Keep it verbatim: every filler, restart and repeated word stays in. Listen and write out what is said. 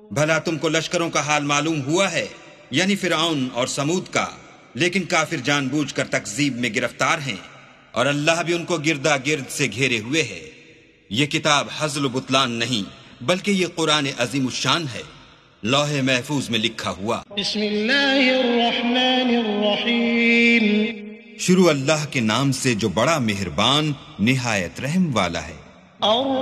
भला तुमको लश्करों का हाल मालूम हुआ है, यानी फिरऔन और समूद का, लेकिन काफिर जानबूझकर तकजीब में गिरफ्तार हैं और अल्लाह भी उनको गिरदा गिर्द से घेरे हुए है। ये किताब हज़्ल बुतलान नहीं बल्कि ये कुरान अज़ीमुश्शान है, लौहे महफूज में लिखा हुआ। बिस्मिल्लाहिर्रहमानिर्रहीम। शुरू अल्लाह के नाम से जो बड़ा मेहरबान निहायत रहम वाला है।